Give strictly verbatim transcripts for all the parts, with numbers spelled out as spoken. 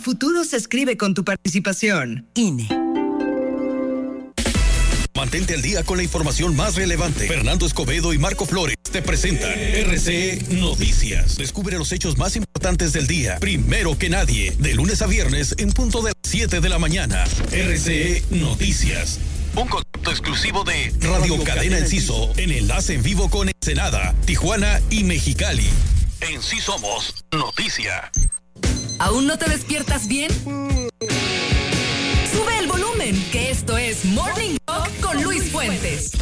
futuro se escribe con tu participación. I N E. Mantente al día con la información más relevante. Fernando Escobedo y Marco Flores te presentan R C E Noticias. Descubre los hechos más importantes del día, primero que nadie, de lunes a viernes en punto de las siete de la mañana. R C E Noticias. Un concepto exclusivo de Radio Cadena Enciso, en enlace en vivo con Ensenada, Tijuana y Mexicali. En Sí Somos Noticia. ¿Aún no te despiertas bien? Sube el volumen, que esto es Morning Talk con Luis Fuentes.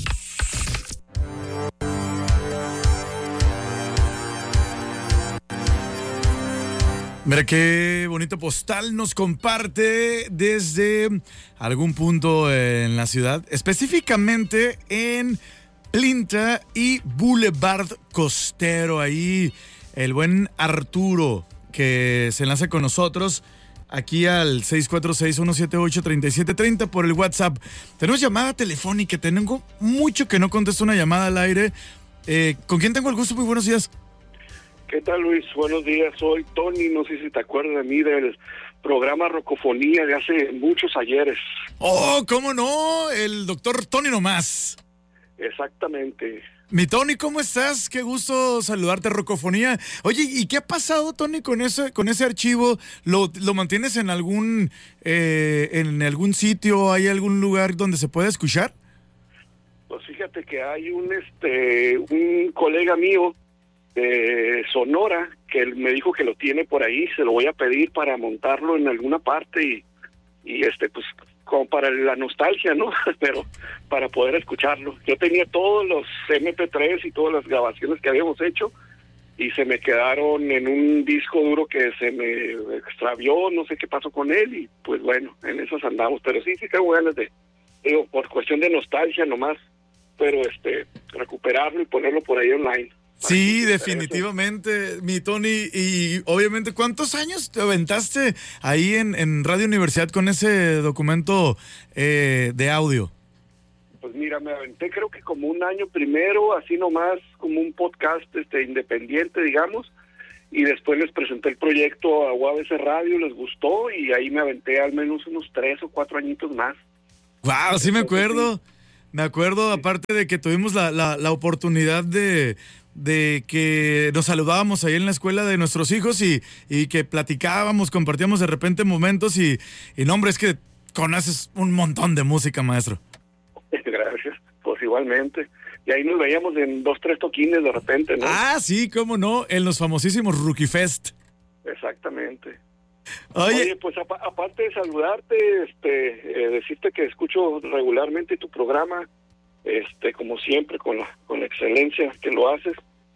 Mira qué bonito postal nos comparte desde algún punto en la ciudad, específicamente en Plinta y Boulevard Costero. Ahí el buen Arturo, que se enlaza con nosotros aquí al seis cuatro seis, uno siete ocho, tres siete tres cero por el WhatsApp. Tenemos llamada telefónica, tengo mucho que no contesto una llamada al aire. Eh, ¿Con quién tengo el gusto? Muy buenos días. ¿Qué tal, Luis? Buenos días, soy Tony, no sé si te acuerdas de mí, del programa Rocofonía de hace muchos ayeres. Oh, ¿cómo no? El doctor Tony nomás. Exactamente. Mi Tony, ¿cómo estás? Qué gusto saludarte, Rocofonía. Oye, ¿y qué ha pasado, Tony, con ese con ese archivo? ¿Lo, lo mantienes en algún eh, en algún sitio? ¿Hay algún lugar donde se pueda escuchar? Pues fíjate que hay un este un colega mío de Sonora que él me dijo que lo tiene por ahí, se lo voy a pedir para montarlo en alguna parte y, y este pues como para la nostalgia, ¿no? Pero para poder escucharlo. Yo tenía todos los eme pe tres y todas las grabaciones que habíamos hecho y se me quedaron en un disco duro que se me extravió, no sé qué pasó con él y pues bueno, en esas andamos, pero sí, sí tengo ganas de, digo, por cuestión de nostalgia nomás, pero este, recuperarlo y ponerlo por ahí online. Sí, definitivamente, mi Tony, y obviamente, ¿cuántos años te aventaste ahí en, en Radio Universidad con ese documento eh, de audio? Pues mira, me aventé creo que como un año primero, así nomás, como un podcast este independiente, digamos, y después les presenté el proyecto a U A B C Radio, les gustó, y ahí me aventé al menos unos tres o cuatro añitos más. Wow, sí me acuerdo, me acuerdo, sí. Aparte de que tuvimos la, la, la oportunidad de... de que nos saludábamos ahí en la escuela de nuestros hijos y, y que platicábamos, compartíamos de repente momentos y, y no, hombre, es que conoces un montón de música, maestro. Gracias, pues igualmente. Y ahí nos veíamos en dos, tres toquines de repente, ¿no? Ah, sí, cómo no, en los famosísimos Rookie Fest. Exactamente. Oye, Oye pues apa- aparte de saludarte, este, eh, decirte que escucho regularmente tu programa, este, como siempre, con la, con la excelencia que lo haces,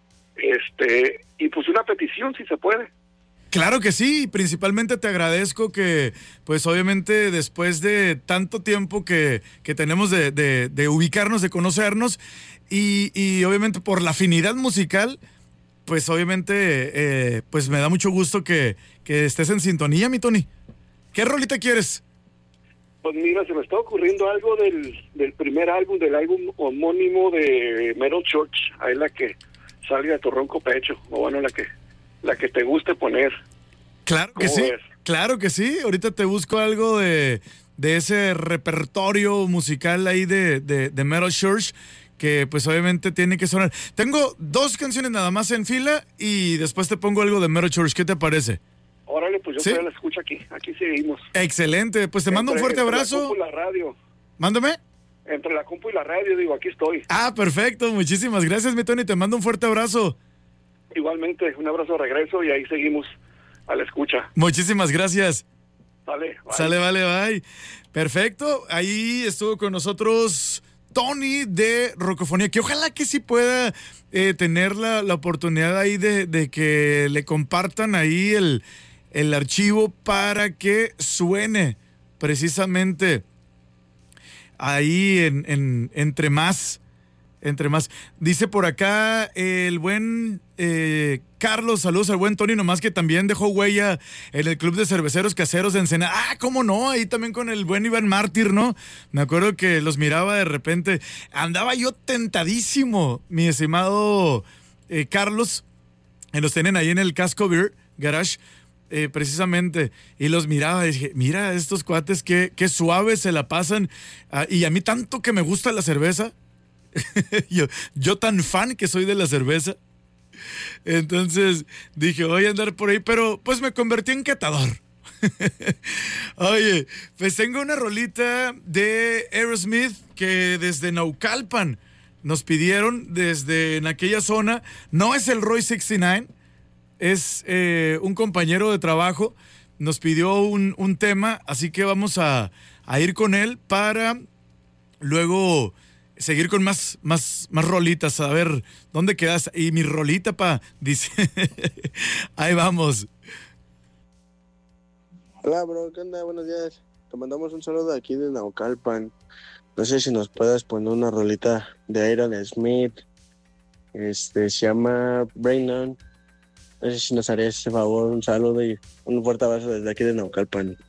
este, y pues una petición, si se puede. Claro que sí, principalmente te agradezco que, pues obviamente después de tanto tiempo que, que tenemos de, de, de ubicarnos, de conocernos, y, y obviamente por la afinidad musical, pues obviamente, eh, pues me da mucho gusto que, que estés en sintonía, mi Tony. ¿Qué rolita quieres? Pues mira, se me está ocurriendo algo del, del primer álbum, del álbum homónimo de Metal Church, ahí la que salga de tu ronco pecho, o bueno, la que la que te guste poner. Claro que sí, ves? claro que sí, ahorita te busco algo de, de ese repertorio musical ahí de, de, de Metal Church, que pues obviamente tiene que sonar. Tengo dos canciones nada más en fila y después te pongo algo de Metal Church, ¿qué te parece? Órale, pues yo ¿Sí? todavía la escucho aquí, aquí seguimos. Excelente, pues te entre, mando un fuerte entre abrazo. La compu y la radio. Mándame. Entre la compu y la radio, digo, aquí estoy. Ah, perfecto, muchísimas gracias, mi Tony, te mando un fuerte abrazo. Igualmente, un abrazo de regreso y ahí seguimos a la escucha. Muchísimas gracias. Sale, bye. Sale, vale, bye. Perfecto, ahí estuvo con nosotros Tony de Rocofonía, que ojalá que sí pueda eh, tener la, la oportunidad ahí de, de que le compartan ahí el, el archivo para que suene precisamente ahí en, en entre más, entre más. Dice por acá el buen eh, Carlos, saludos al buen Tony, nomás que también dejó huella en el Club de Cerveceros Caseros de Ensenada. Ah, cómo no, ahí también con el buen Iván Mártir, ¿no? Me acuerdo que los miraba de repente. Andaba yo tentadísimo, mi estimado eh, Carlos, eh, los tienen ahí en el Casco Beer Garage, eh, precisamente, y los miraba y dije, mira, estos cuates, qué, qué suaves se la pasan. Ah, y a mí tanto que me gusta la cerveza, yo, yo tan fan que soy de la cerveza. Entonces dije, voy a andar por ahí, pero pues me convertí en catador. Oye, pues tengo una rolita de Aerosmith que desde Naucalpan nos pidieron, desde en aquella zona. No es el Roy sesenta y nueve, es eh, un compañero de trabajo. Nos pidió un, un tema, así que vamos a, a ir con él para luego seguir con más, más, más rolitas. A ver, ¿dónde quedas? Y mi rolita, pa, dice. Ahí vamos. Hola, bro, ¿qué onda? Buenos días. Te mandamos un saludo aquí de Naucalpan. No sé si nos puedes poner una rolita de Aerosmith. Este, se llama Brain On. No sé si nos harías ese favor, un saludo y un fuerte abrazo desde aquí de Naucalpan.